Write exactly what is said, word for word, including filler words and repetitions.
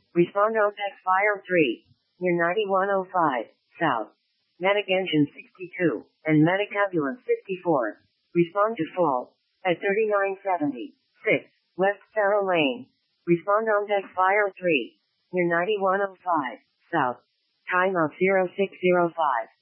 Respond on text fire three. Near ninety-one oh five, south. Medic engine sixty-two, and medic ambulance fifty-four. Respond to fall. At thirty-nine seventy-six, West Farrow Lane. Respond on text fire three. Near ninety-one oh five, south. Timeout zero six zero five.